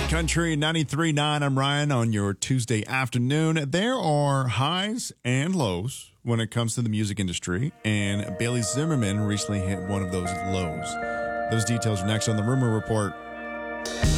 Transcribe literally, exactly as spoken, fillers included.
Country ninety-three point nine. I'm Ryan on your Tuesday afternoon. There are highs and lows when it comes to the music industry, and Bailey Zimmerman recently hit one of those lows. Those details are next on the Rumor Report.